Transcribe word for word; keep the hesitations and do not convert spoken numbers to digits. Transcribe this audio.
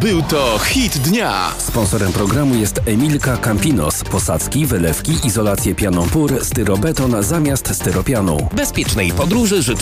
był to hit dnia. Sponsorem programu jest Emilka Campinos. Posadzki, wylewki, izolację pianą pór, styrobeton zamiast styropianu. Bezpiecznej podróży życzę